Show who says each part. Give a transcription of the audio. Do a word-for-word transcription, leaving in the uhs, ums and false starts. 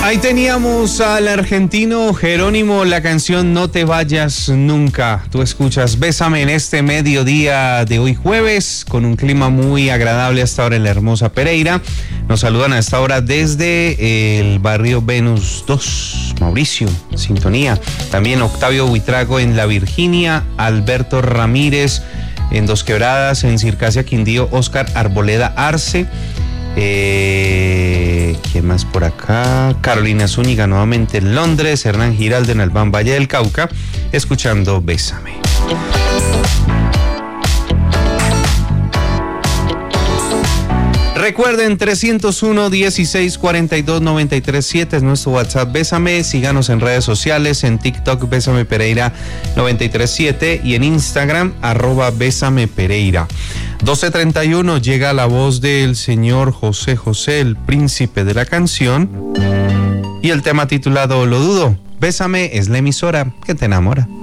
Speaker 1: Ahí teníamos al argentino Jerónimo, la canción No te vayas nunca. Tú escuchas Bésame en este mediodía de hoy jueves, con un clima muy agradable hasta ahora en la hermosa Pereira. Nos saludan a esta hora desde el barrio Venus dos, Mauricio, sintonía. También Octavio Buitrago en La Virginia, Alberto Ramírez en Dos Quebradas, en Circasia Quindío, Oscar Arboleda Arce. Eh, ¿Quién más por acá? Carolina Zúñiga nuevamente en Londres, Hernán Giraldo en Albán, Valle del Cauca, escuchando Bésame. Recuerden, trescientos uno, dieciséis, cuarenta y dos, noventa y tres, siete es nuestro WhatsApp Bésame. Síganos en redes sociales, en TikTok Bésame Pereira noventa y tres siete y en Instagram arroba Bésame Pereira. doce treinta y uno llega la voz del señor José José, el príncipe de la canción, y el tema titulado Lo dudo. Bésame es la emisora que te enamora.